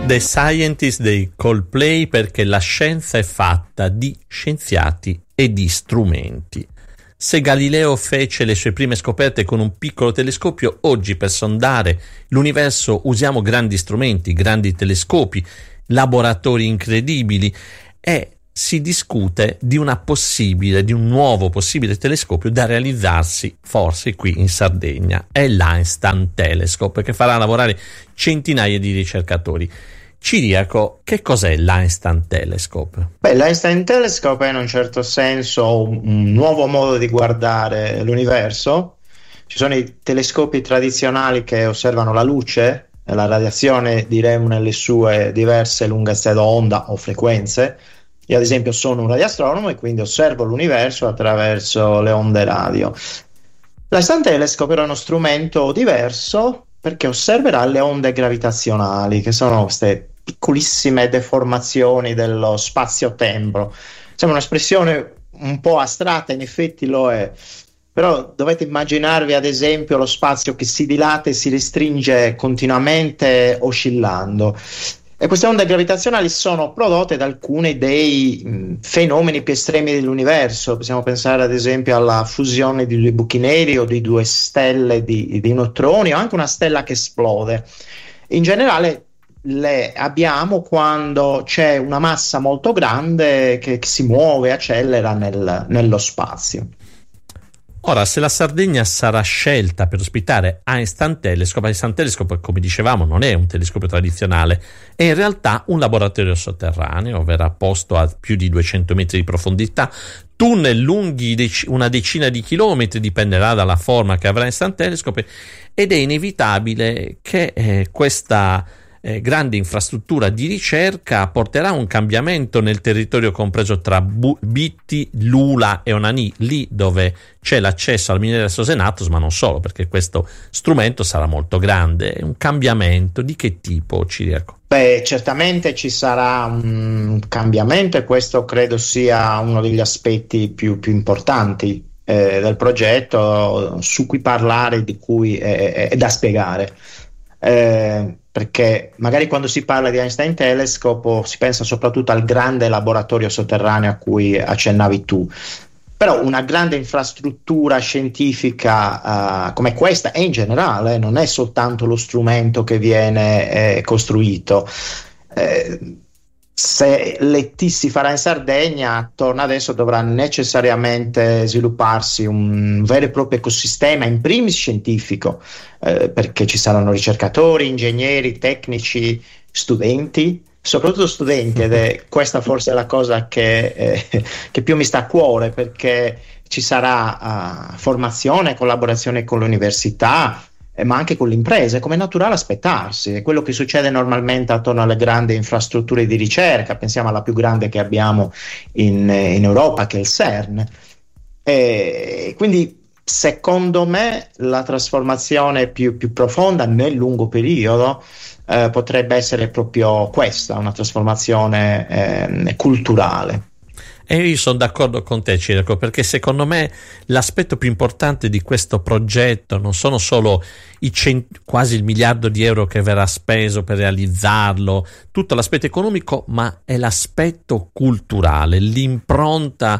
The Scientist dei Coldplay, perché la scienza è fatta di scienziati e di strumenti. Se Galileo fece le sue prime scoperte con un piccolo telescopio, oggi per sondare l'universo usiamo grandi strumenti, grandi telescopi, laboratori incredibili e si discute di un nuovo possibile telescopio da realizzarsi forse qui in Sardegna. È l'Einstein Telescope, che farà lavorare centinaia di ricercatori. Ciriaco, che cos'è l'Einstein Telescope? L'Einstein Telescope è in un certo senso un nuovo modo di guardare l'universo. Ci sono i telescopi tradizionali che osservano la luce e la radiazione, diremo, nelle sue diverse lunghezze d'onda o frequenze. Io ad esempio sono un radioastronomo e quindi osservo l'universo attraverso le onde radio. L'Einstein Telescope è uno strumento diverso perché osserverà le onde gravitazionali, che sono queste piccolissime deformazioni dello spazio-tempo. Sembra un'espressione un po' astratta, in effetti lo è, però dovete immaginarvi ad esempio lo spazio che si dilata e si restringe continuamente oscillando. E queste onde gravitazionali sono prodotte da alcuni dei fenomeni più estremi dell'universo. Possiamo pensare ad esempio alla fusione di due buchi neri o di due stelle di neutroni, o anche una stella che esplode. In generale le abbiamo quando c'è una massa molto grande che si muove e accelera nello spazio. Ora, se la Sardegna sarà scelta per ospitare Einstein Telescope, come dicevamo, non è un telescopio tradizionale, è in realtà un laboratorio sotterraneo, verrà posto a più di 200 metri di profondità, tunnel lunghi una decina di chilometri, dipenderà dalla forma che avrà Einstein Telescope, ed è inevitabile che questa grande infrastruttura di ricerca porterà un cambiamento nel territorio compreso tra Bitti, Lula e Onanì, lì dove c'è l'accesso al Minera Sosenatos, ma non solo, perché questo strumento sarà molto grande. Un cambiamento di che tipo, Ciriaco? Certamente ci sarà un cambiamento e questo credo sia uno degli aspetti più importanti del progetto, su cui parlare, di cui è da spiegare. Perché magari quando si parla di Einstein Telescope si pensa soprattutto al grande laboratorio sotterraneo a cui accennavi tu, però una grande infrastruttura scientifica come questa, e in generale non è soltanto lo strumento che viene costruito. Se l'ET si farà in Sardegna, attorno adesso dovrà necessariamente svilupparsi un vero e proprio ecosistema, in primis scientifico, perché ci saranno ricercatori, ingegneri, tecnici, studenti, soprattutto studenti, ed è questa forse la cosa che più mi sta a cuore, perché ci sarà formazione, collaborazione con l'università, ma anche con le imprese, come è naturale aspettarsi. È quello che succede normalmente attorno alle grandi infrastrutture di ricerca. Pensiamo alla più grande che abbiamo in Europa, che è il CERN. E quindi secondo me la trasformazione più profonda nel lungo periodo potrebbe essere proprio questa, una trasformazione culturale. E io sono d'accordo con te, Ciriaco, perché secondo me l'aspetto più importante di questo progetto non sono solo quasi il miliardo di euro che verrà speso per realizzarlo, tutto l'aspetto economico, ma è l'aspetto culturale, l'impronta